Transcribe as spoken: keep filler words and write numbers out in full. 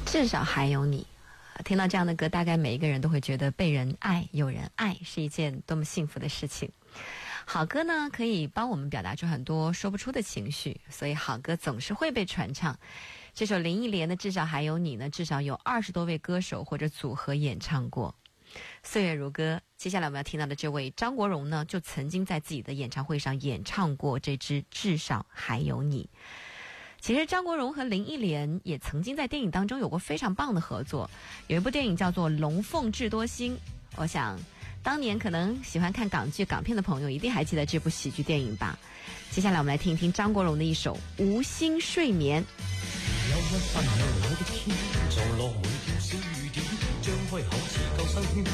至少还有你。听到这样的歌，大概每一个人都会觉得被人爱、有人爱是一件多么幸福的事情。好歌呢，可以帮我们表达出很多说不出的情绪，所以好歌总是会被传唱。这首林忆莲的《至少还有你》呢，至少有二十多位歌手或者组合演唱过。岁月如歌，接下来我们要听到的这位张国荣呢，就曾经在自己的演唱会上演唱过这支《至少还有你》。其实张国荣和林忆莲也曾经在电影当中有过非常棒的合作，有一部电影叫做《龙凤智多星》，我想当年可能喜欢看港剧港片的朋友一定还记得这部喜剧電影吧。接下來我們來聽一聽張國榮的一首《無心睡眠》。 有一分向我的天，撞落每條小雨點，張開口似救生圈。